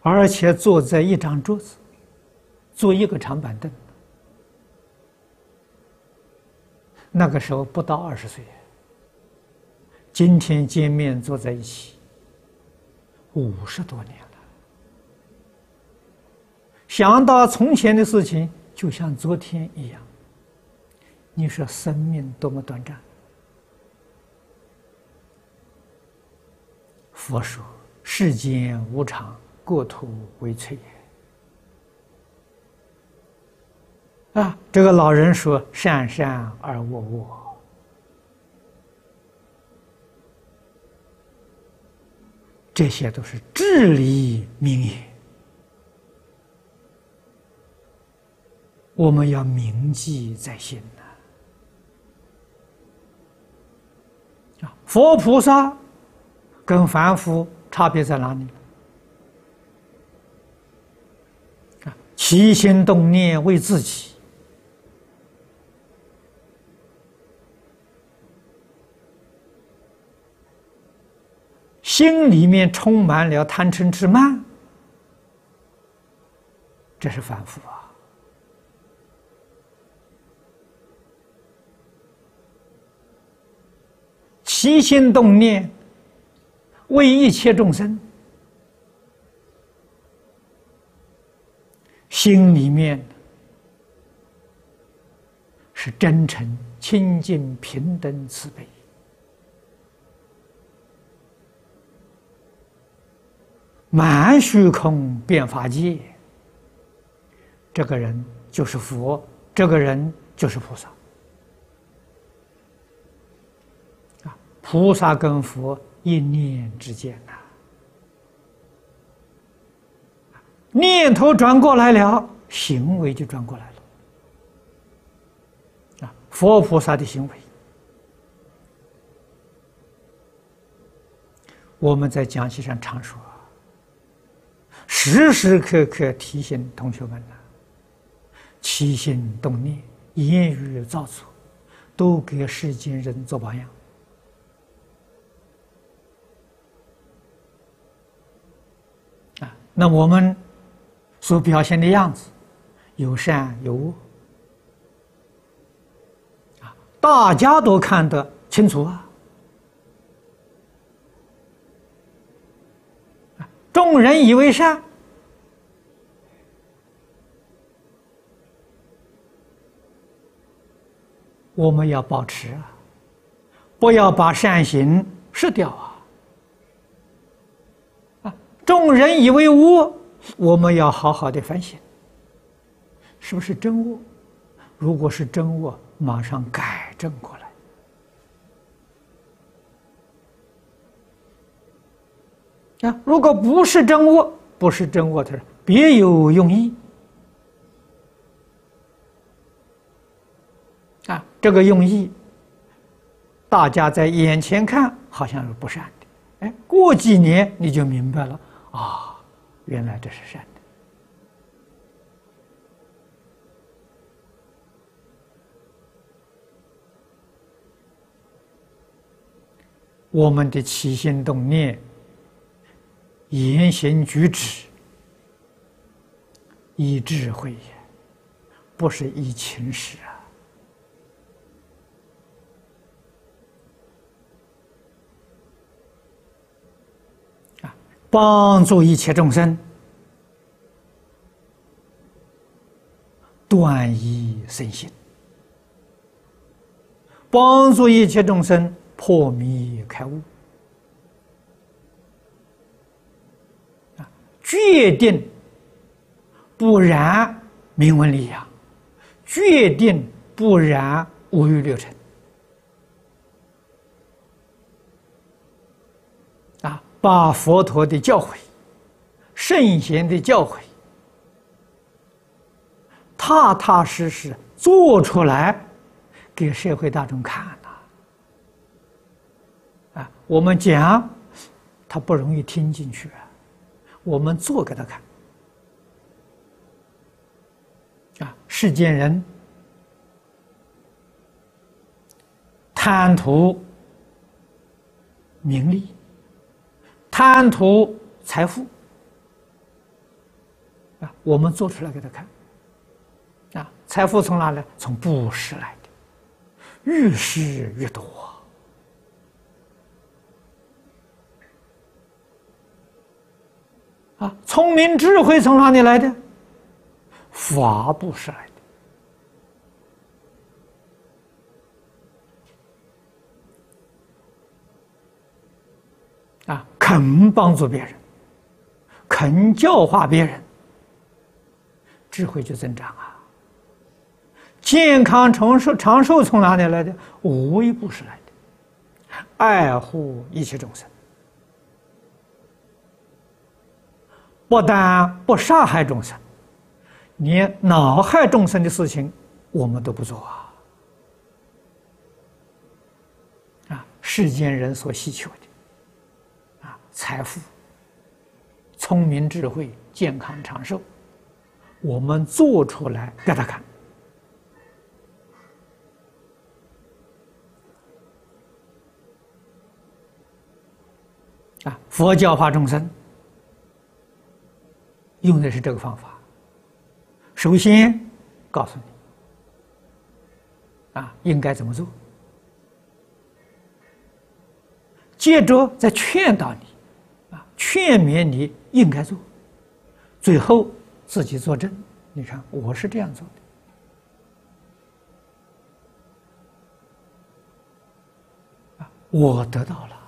而且坐在一张桌子，坐一个长板凳。那个时候不到20岁，今天见面坐在一起，50多年了。想到从前的事情，就像昨天一样。你说生命多么短暂？佛说：“世间无常，国土为脆也。”啊，这个老人说：“善善而恶恶。”这些都是至理名言，我们要铭记在心呐。佛菩萨跟凡夫差别在哪里？起心动念为自己，心里面充满了贪嗔痴慢，这是凡夫啊。起心动念为一切众生，心里面是真诚、清净、平等、慈悲。满虚空遍法界，这个人就是佛，这个人就是菩萨。菩萨跟佛一念之间呐，念头转过来了，行为就转过来了。佛菩萨的行为，我们在讲席上常说，时时刻刻提醒同学们呐，起心动念、言语造作，都给世间人做榜样。那我们所表现的样子，有善有恶，大家都看得清楚啊。众人以为善，我们要保持啊，不要把善行失掉啊。众人以为恶，我们要好好的反省，是不是真恶？如果是真恶，马上改正过来。如果不是真恶，不是真恶，它是别有用意。这个用意，大家在眼前看好像是不善的，过几年你就明白了。原来这是善的。我们的起心动念、言行举止，依智慧也，不是依情识啊！帮助一切众生断疑生信，帮助一切众生破迷开悟，决定不染名闻利养，决定不染五欲六尘。把佛陀的教诲、圣贤的教诲，踏踏实实做出来，给社会大众看我们讲，他不容易听进去我们做给他看世间人贪图名利，贪图财富， 啊，我们做出来给他看。啊，财富从哪来？从布施来的，越施越多。啊，聪明智慧从哪里来的？法布施来的。啊，肯帮助别人，肯教化别人，智慧就增长啊。健康长寿从哪里来的？无为布施来的，爱护一切众生，不但不杀害众生，连恼害众生的事情我们都不做啊！啊，世间人所希求的啊，财富、聪明智慧、健康长寿，我们做出来给他看。啊，佛教化众生用的是这个方法。首先告诉你，啊，应该怎么做，接着再劝导你，啊，劝勉你应该做，最后自己作证。你看，我是这样做的，啊，我得到了。